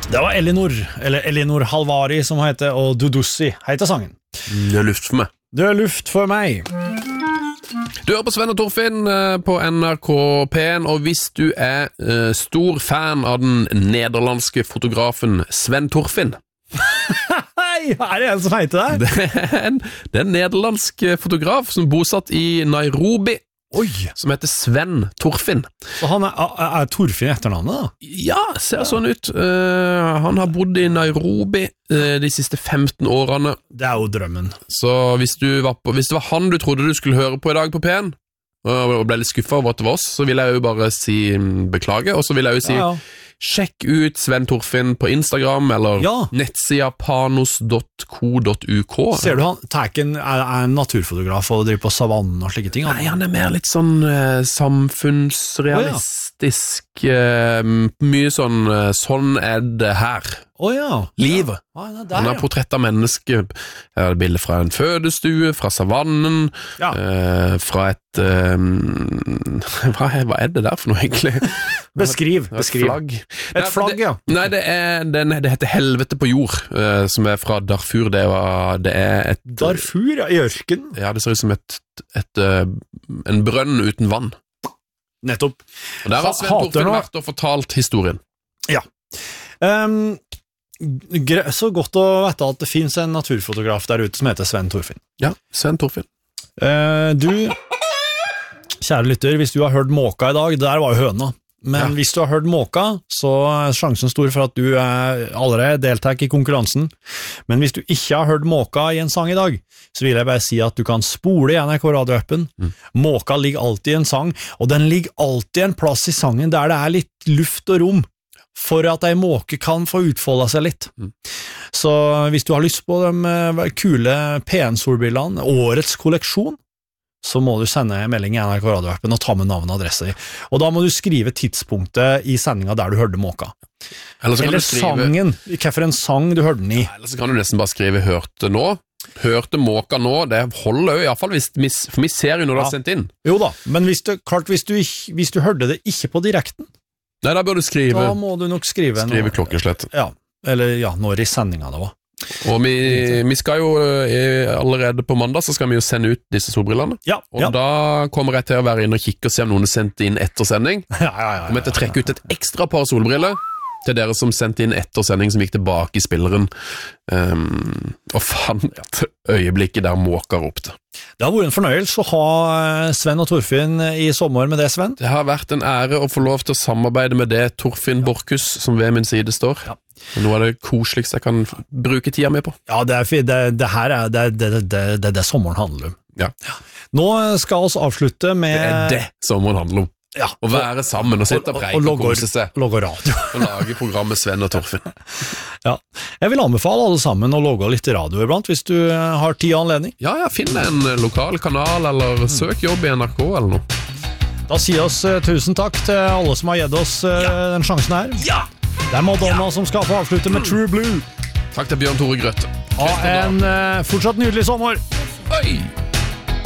Det var Elinor Halvari som heter, og Dudussi heter sangen. Det luft for meg. Det luft for meg. Du hører på Sven og Torfinn på NRK P1, og hvis du stor fan av den nederlandske fotografen Sven Torfinn Hei, det en som heter det? Det en nederlandsk fotograf som bosatt i Nairobi. Oi. Som heter Sven Torfinn. Så han Torfinn etternavnet da? Ja, ser sånn ut. Han har bodd i Nairobi de siste 15 årene. Det jo drømmen. Så hvis det var han du trodde du skulle høre på i dag på P1, og ble litt skuffet over at det var oss, så vil jeg jo bare si beklage, og så vil jeg jo si sjekk ut Sven Torfinn på Instagram, eller nettsida panos.co.uk. Ser du han, Tæken en naturfotograf og driver på savannen og slike ting? Nei, han mer litt sånn samfunnsrealistisk, mye sånn det her. Livet. Han har portrett av mennesker, bilder fra en fødestue, fra savannen, fra et hva det der for noe egentlig? Beskriv. Flagg. Et flagg, ja. Nei, det heter Helvete på jord, som fra Darfur. Det et Darfur, i ørken? Ja, det ser ut som en brønn uten vann. Nettopp. Og der har Sven Torfinn vært og fortalt historien. Ja. Så godt å vite at det finnes en naturfotograf der ute som heter Sven Torfinn. Ja, Sven Torfinn. Du, kjære lytter, hvis du har hørt måka i dag, der var jo høna. Men hvis du har hørt måka, så sjansen stor for at du allerede deltar i konkurransen. Men hvis du ikke har hørt måka i en sang i dag, så vil jeg bare si at du kan spole i NRK Radio-appen. Måka ligger alltid i en sang, og den ligger alltid en plass i sangen der det litt luft og rom, for at en måke kan få utfoldet seg litt. Så hvis du har lyst på de kule PN-solbrillene, årets kolleksjon, så må du sende en melding i NRK Radio-appen og ta med navn og adresse. Og da må du skrive tidspunktet i sendingen der du hørte måka. Eller sangen, hvilken en sang du hørte den i. Eller så kan du nesten bare skrive hørte nå. Hørte måka nå, det holder jo i hvert fall, for vi ser jo når du har sendt inn. Jo da, men hvis du hørte det ikke på direkten, nei, da bør du skrive. Da må du nok skrive klokkeslett. Ja, eller når i sendingen det var. Og vi skal jo allerede på mandag så skal vi jo sende ut disse solbrillene. Og da kommer jeg til å være inne og kikke og se om noen sendte inn etter sending. Kommer jeg til å trekke ut et ekstra par solbriller til dere som sendte inn etter sending, som gikk tilbake i spilleren og fant øyeblikket der måka ropte. Det har vært en fornøyelse å ha Sven og Torfinn i sommer med det, Sven. Det har vært en ære å få lov til å samarbeide med det Torfinn Borchhus, som ved min side står. Noe av det koseligste jeg kan bruke tida med på. Ja, det her det sommeren handler om. Nå skal vi avslutte med... Det sommeren handler om. Å være sammen og sitte og preike og kose seg. Og logge radio. Og lage programmet Sven og Torfinn. Jeg vil anbefale alle sammen å logge litt radio iblant, hvis du har tid og anledning. Ja, finn en lokal kanal, eller søk jobb i NRK eller noe. Da sier oss tusen takk til alle som har gitt oss den sjansen her. Det Madonna som skal få avslutte med True Blue. Takk til Bjørn Tore Grøtte. Ha en fortsatt nydelig sommer. Oi!